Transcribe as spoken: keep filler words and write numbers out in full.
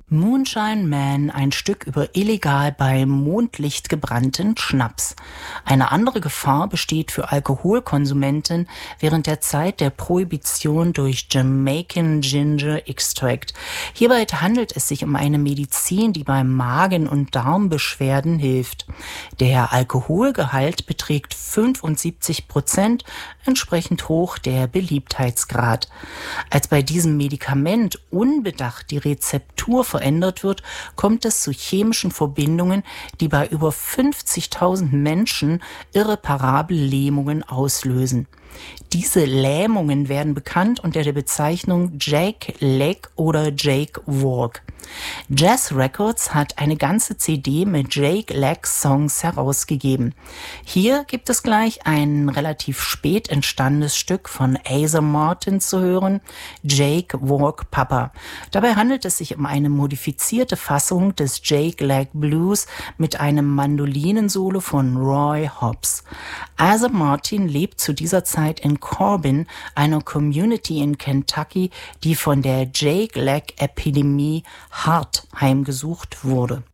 Moonshine Man, ein Stück über illegal bei Mondlicht gebrannten Schnaps. Eine andere Gefahr besteht für Alkoholkonsumenten während der Zeit der Prohibition durch Jamaican Ginger Extract. Hierbei handelt es sich um eine Medizin, die bei Magen- und Darmbeschwerden hilft. Der Alkoholgehalt beträgt fünfundsiebzig Prozent, entsprechend hoch der Beliebtheitsgrad. Als bei diesem Medikament unbedacht die Rezeptur verändert wird, kommt es zu chemischen Verbindungen, die bei über fünfzigtausend Menschen irreparable Lähmungen auslösen. Diese Lähmungen werden bekannt unter der Bezeichnung Jake Leg oder Jake Walk. Jazz Records hat eine ganze C D mit Jake Leg Songs herausgegeben. Hier gibt es gleich ein relativ spät entstandenes Stück von Asa Martin zu hören, Jake Walk Papa. Dabei handelt es sich um eine modifizierte Fassung des Jake Leg Blues mit einem Mandolinensolo von Roy Hobbs. Asa Martin lebt zu dieser Zeit in Corbin, einer Community in Kentucky, die von der Jake Leg Epidemie hart heimgesucht wurde.